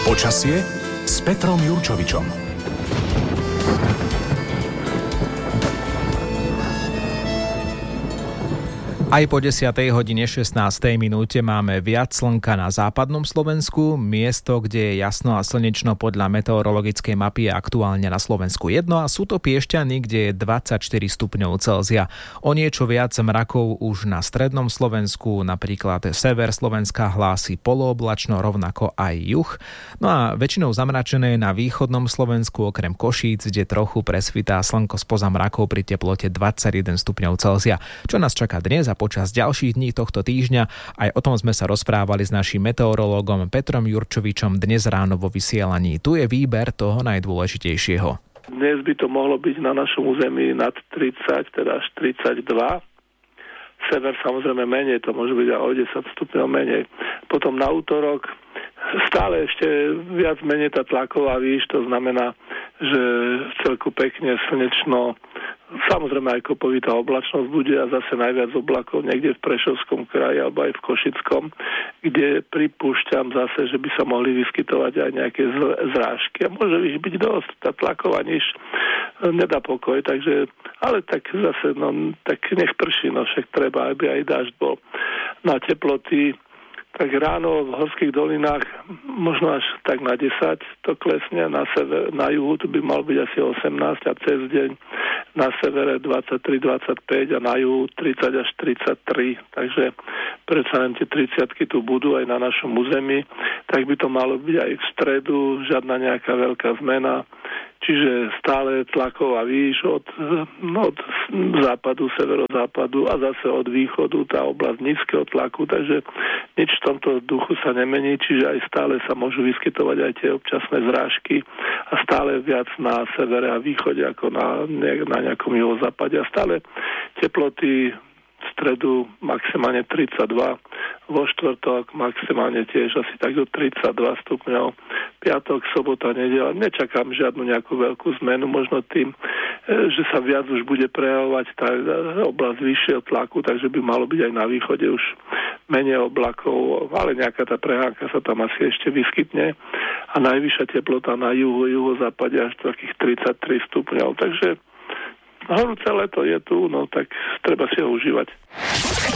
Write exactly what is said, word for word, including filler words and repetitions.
Počasie s Petrom Jurčovičom. Aj po desiatej hodine šestnástej minúte máme viac slnka na západnom Slovensku. Miesto, kde je jasno a slnečno podľa meteorologickej mapy je aktuálne na Slovensku jedno a sú to Piešťany, kde je dvadsaťštyri stupňov Celzia. O niečo viac mrakov už na strednom Slovensku, napríklad sever Slovenska hlási polooblačno, rovnako aj juh. No a väčšinou zamračené na východnom Slovensku okrem Košíc, kde trochu presvitá slnko spoza mrakov pri teplote dvadsaťjeden stupňov Celzia. Čo nás čaká dnes a počas ďalších dní tohto týždňa? Aj o tom sme sa rozprávali s naším meteorológom Petrom Jurčovičom dnes ráno vo vysielaní. Tu je výber toho najdôležitejšieho. Dnes by to mohlo byť na našom území nad tridsať, teda až tridsaťdva. Sever samozrejme menej, to môže byť aj o desať stupňov menej. Potom na útorok stále ešte viac menej tá tlaková výš, to znamená, že celku pekne slnečno, samozrejme aj kopovitá oblačnosť bude a zase najviac oblakov niekde v Prešovskom kraji alebo aj v Košickom, kde pripúšťam zase, že by sa mohli vyskytovať aj nejaké zrážky. A môže ich byť dosť, tá tlaková níž nedá pokoj, takže, ale tak zase, no, tak nech prší, no však treba, aby aj dážď bol. Na teploty tak ráno v horských dolinách možno až tak na desať to klesne, na, sever, na juhu to by mal byť asi osemnásť a cez deň na severe dvadsaťtri dvadsaťpäť a na juhu tridsať až tridsaťtri, takže predsa len tie tridsiatky tu budú aj na našom území, tak by to malo byť aj v stredu, žiadna nejaká veľká zmena. Čiže stále tlaková výš od, od západu, severozápadu a zase od východu tá oblasť nízkeho tlaku, takže nič v tomto duchu sa nemení, čiže aj stále sa môžu vyskytovať aj tie občasné zrážky a stále viac na severe a východe ako na, na nejakom juhozápade a stále teploty v stredu maximálne tridsaťdva, vo štvrtok maximálne tiež asi tak do tridsaťdva stupňov, piatok, sobota, nedeľa. Nečakám žiadnu nejakú veľkú zmenu, možno tým, že sa viac už bude prejavovať tá oblasť vyššieho tlaku, takže by malo byť aj na východe už menej oblakov, ale nejaká tá prehánka sa tam asi ešte vyskytne a najvyššia teplota na juhu, juhozápade až takých tridsaťtri stupňov, takže horúce leto je tu, no tak treba si ho užívať.